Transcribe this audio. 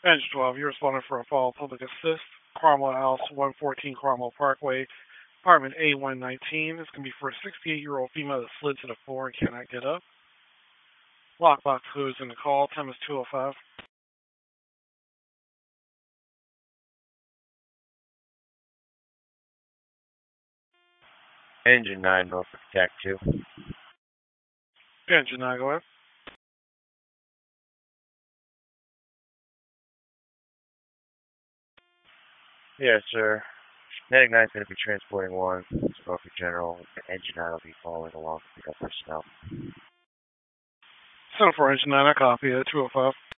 Engine 12, you're responding for a fall public assist. Cromwell House, 114 Cromwell Parkway, apartment A119. This can be for a 68-year-old female that slid to the floor and cannot get up. Lockbox who is in the call. Time is 2:05. Engine 9, Norfolk Tech 2. Engine 9, go ahead. Yes, sir. Medic 9 is going to be transporting 1. Norfolk General. Engine 9 will be following along to pick up personnel. Center for Engine 9, I copy at 2:05.